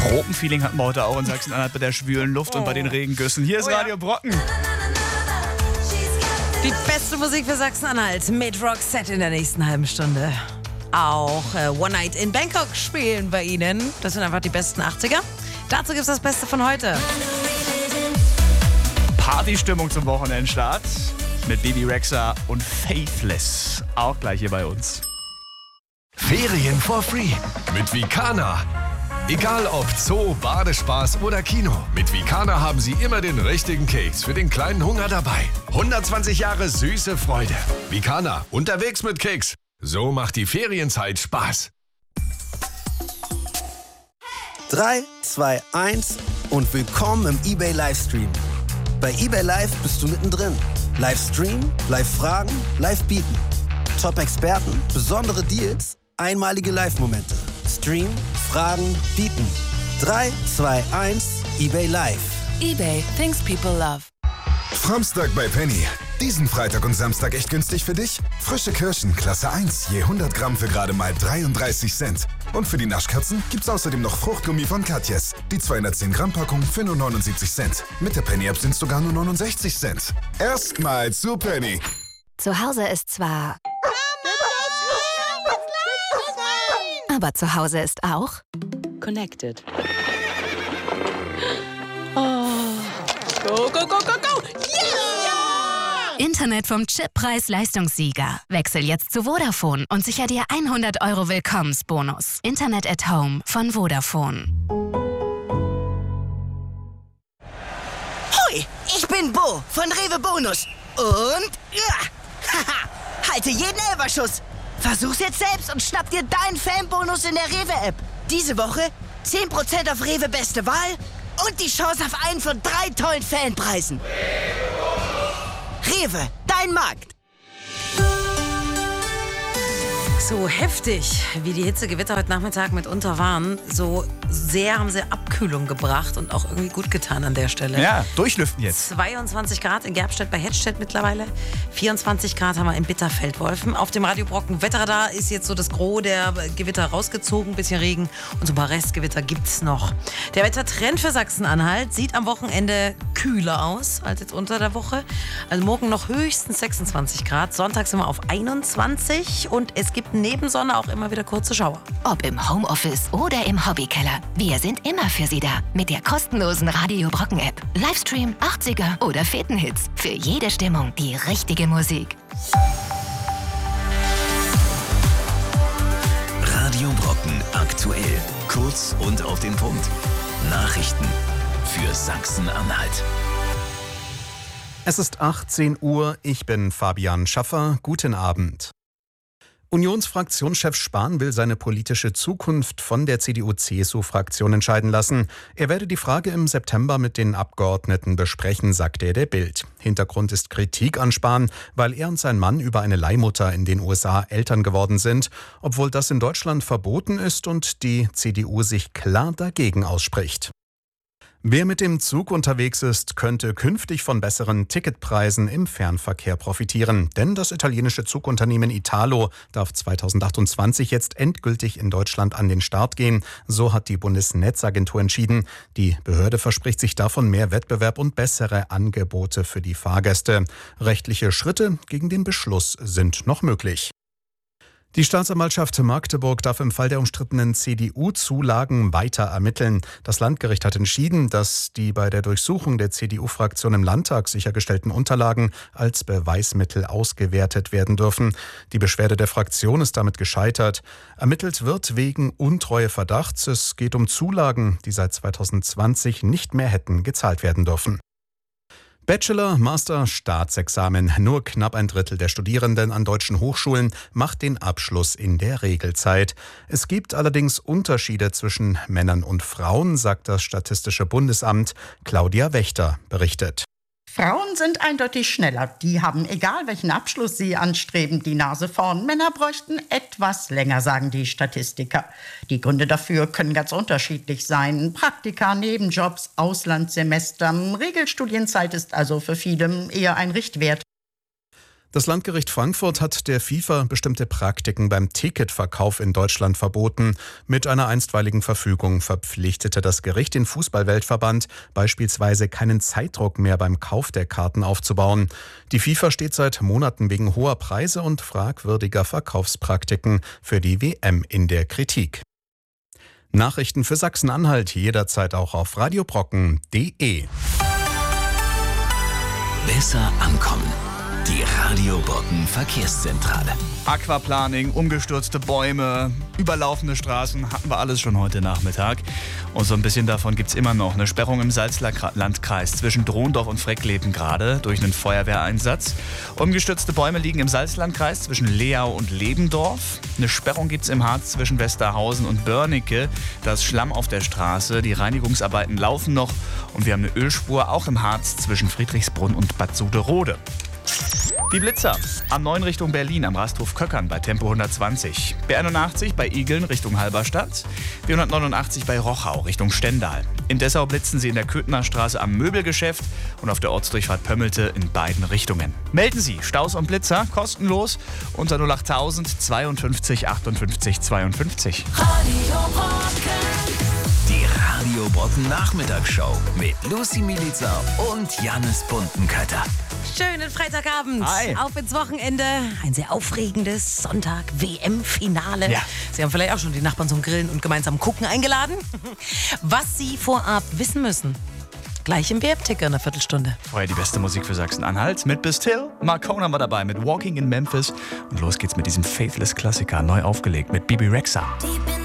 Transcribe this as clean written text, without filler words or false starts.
Tropenfeeling hatten wir heute auch in Sachsen-Anhalt bei der schwülen Luft und bei den Regengüssen. Hier ist Radio Brocken. Die beste Musik für Sachsen-Anhalt mit Roxette in der nächsten halben Stunde. Auch One Night in Bangkok spielen bei Ihnen. Das sind einfach die besten 80er. Dazu gibt es das Beste von heute. Partystimmung zum Wochenendstart mit Bibi Rexha und Faithless. Auch gleich hier bei uns. Ferien for free mit Vicana. Egal ob Zoo, Badespaß oder Kino, mit Vicana haben Sie immer den richtigen Keks für den kleinen Hunger dabei. 120 Jahre süße Freude. Vicana, unterwegs mit Keks. So macht die Ferienzeit Spaß. 3, 2, 1 und willkommen im eBay Livestream. Bei eBay Live bist du mittendrin. Livestream, Live-Fragen, Live-Bieten. Top-Experten, besondere Deals, einmalige Live-Momente. Stream, Fragen, Bieten. 3, 2, 1, eBay Live. eBay, things people love. Samstag bei Penny. Diesen Freitag und Samstag echt günstig für dich? Frische Kirschen, Klasse 1, je 100 Gramm für gerade mal 33 Cent. Und für die Naschkatzen gibt's außerdem noch Fruchtgummi von Katjes. Die 210 Gramm Packung für nur 79 Cent. Mit der Penny-App sind's sogar nur 69 Cent. Erstmal zu Penny. Zu Hause ist zwar... Aber zu Hause ist auch... Connected. Oh. Go, go, go, go, go! Yeah! Internet vom Chip-Preis-Leistungssieger. Wechsel jetzt zu Vodafone und sicher dir 100 € Willkommensbonus. Internet at Home von Vodafone. Hoi, ich bin Bo von Rewe Bonus. Und... haha, halte jeden Elferschuss. Versuch's jetzt selbst und schnapp dir deinen Fanbonus in der Rewe-App. Diese Woche 10% auf Rewe Beste Wahl und die Chance auf einen von 3 tollen Fanpreisen. Rewe, dein Markt. So heftig, wie die Hitzegewitter heute Nachmittag mitunter waren, so sehr haben sie Abkühlung gebracht und auch irgendwie gut getan an der Stelle. Ja, durchlüften jetzt. 22 Grad in Gerbstedt bei Hettstedt mittlerweile. 24 Grad haben wir in Bitterfeld-Wolfen. Auf dem Radio Brocken Wetterradar ist jetzt so das Gros der Gewitter rausgezogen. Ein bisschen Regen und so ein paar Restgewitter gibt's noch. Der Wettertrend für Sachsen-Anhalt sieht am Wochenende kühler aus als jetzt unter der Woche. Also morgen noch höchstens 26 Grad. Sonntag sind wir auf 21 und es gibt neben Sonne auch immer wieder kurze Schauer. Ob im Homeoffice oder im Hobbykeller. Wir sind immer für Sie da. Mit der kostenlosen Radio Brocken App. Livestream, 80er oder Fetenhits. Für jede Stimmung die richtige Musik. Radio Brocken aktuell. Kurz und auf den Punkt. Nachrichten für Sachsen-Anhalt. Es ist 18 Uhr, ich bin Fabian Schaffer. Guten Abend. Unionsfraktionschef Spahn will seine politische Zukunft von der CDU-CSU-Fraktion entscheiden lassen. Er werde die Frage im September mit den Abgeordneten besprechen, sagte er der Bild. Hintergrund ist Kritik an Spahn, weil er und sein Mann über eine Leihmutter in den USA Eltern geworden sind, obwohl das in Deutschland verboten ist und die CDU sich klar dagegen ausspricht. Wer mit dem Zug unterwegs ist, könnte künftig von besseren Ticketpreisen im Fernverkehr profitieren. Denn das italienische Zugunternehmen Italo darf 2028 jetzt endgültig in Deutschland an den Start gehen. So hat die Bundesnetzagentur entschieden. Die Behörde verspricht sich davon mehr Wettbewerb und bessere Angebote für die Fahrgäste. Rechtliche Schritte gegen den Beschluss sind noch möglich. Die Staatsanwaltschaft Magdeburg darf im Fall der umstrittenen CDU-Zulagen weiter ermitteln. Das Landgericht hat entschieden, dass die bei der Durchsuchung der CDU-Fraktion im Landtag sichergestellten Unterlagen als Beweismittel ausgewertet werden dürfen. Die Beschwerde der Fraktion ist damit gescheitert. Ermittelt wird wegen Untreueverdachts. Es geht um Zulagen, die seit 2020 nicht mehr hätten gezahlt werden dürfen. Bachelor, Master, Staatsexamen. Nur knapp ein Drittel der Studierenden an deutschen Hochschulen macht den Abschluss in der Regelzeit. Es gibt allerdings Unterschiede zwischen Männern und Frauen, sagt das Statistische Bundesamt. Claudia Wächter berichtet. Frauen sind eindeutig schneller. Die haben, egal welchen Abschluss sie anstreben, die Nase vorn. Männer bräuchten etwas länger, sagen die Statistiker. Die Gründe dafür können ganz unterschiedlich sein. Praktika, Nebenjobs, Auslandssemester. Regelstudienzeit ist also für viele eher ein Richtwert. Das Landgericht Frankfurt hat der FIFA bestimmte Praktiken beim Ticketverkauf in Deutschland verboten. Mit einer einstweiligen Verfügung verpflichtete das Gericht den Fußball-Weltverband, beispielsweise keinen Zeitdruck mehr beim Kauf der Karten aufzubauen. Die FIFA steht seit Monaten wegen hoher Preise und fragwürdiger Verkaufspraktiken für die WM in der Kritik. Nachrichten für Sachsen-Anhalt jederzeit auch auf radiobrocken.de. Besser ankommen. Die Radio Brocken Verkehrszentrale. Aquaplaning, umgestürzte Bäume, überlaufende Straßen, hatten wir alles schon heute Nachmittag. Und so ein bisschen davon gibt's immer noch. Eine Sperrung im Salzlandkreis zwischen Drohendorf und Freckleben gerade durch einen Feuerwehreinsatz. Umgestürzte Bäume liegen im Salzlandkreis zwischen Leau und Lebendorf. Eine Sperrung gibt's im Harz zwischen Westerhausen und Börnecke. Da ist Schlamm auf der Straße. Die Reinigungsarbeiten laufen noch. Und wir haben eine Ölspur auch im Harz zwischen Friedrichsbrunn und Bad Suderode. Die Blitzer am 9 Richtung Berlin am Rasthof Köckern bei Tempo 120. B81 bei Igeln Richtung Halberstadt. B189 bei Rochau Richtung Stendal. In Dessau blitzen sie in der Köthener Straße am Möbelgeschäft und auf der Ortsdurchfahrt Pömmelte in beiden Richtungen. Melden Sie Staus und Blitzer kostenlos unter 08000 52 58 52. Die Radio Brocken Nachmittagsshow mit Lucy Milica und Jannis Buntenkötter. Schönen Freitagabend. Hi. Auf ins Wochenende. Ein sehr aufregendes Sonntag-WM-Finale. Ja. Sie haben vielleicht auch schon die Nachbarn zum Grillen und gemeinsam Gucken eingeladen. Was Sie vorab wissen müssen. Gleich im WM-Ticker in einer Viertelstunde. Vorher die beste Musik für Sachsen-Anhalt mit Bis Till. Mark Conan war dabei mit Walking in Memphis. Und los geht's mit diesem Faithless-Klassiker, neu aufgelegt mit Bibi Rexha. Deep in